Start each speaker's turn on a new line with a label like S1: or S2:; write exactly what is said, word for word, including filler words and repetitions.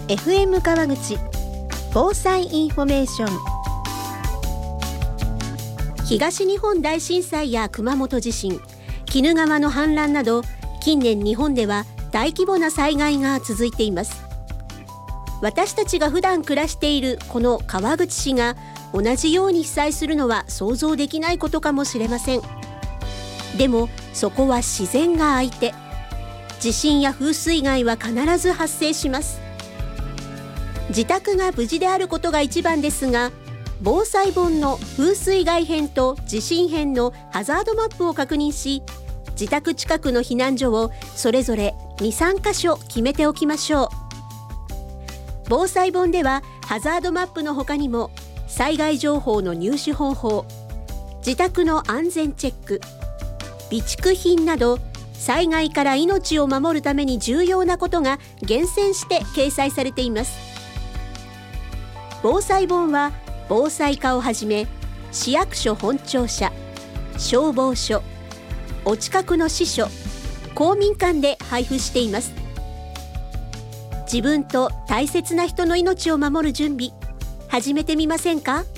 S1: エフエム 川口防災インフォメーション。東日本大震災や熊本地震、鬼怒川の氾濫など、近年日本では大規模な災害が続いています。私たちが普段暮らしているこの川口市が同じように被災するのは想像できないことかもしれません。でもそこは自然が相手。地震や風水害は必ず発生します。自宅が無事であることが一番ですが、防災本の風水害編と地震編のハザードマップを確認し、自宅近くの避難所をそれぞれ にさん 箇所決めておきましょう。防災本ではハザードマップの他にも災害情報の入手方法、自宅の安全チェック、備蓄品など災害から命を守るために重要なことが厳選して掲載されています。防災本は防災課をはじめ市役所本庁舎、消防署、お近くの支所、公民館で配布しています。自分と大切な人の命を守る準備、始めてみませんか？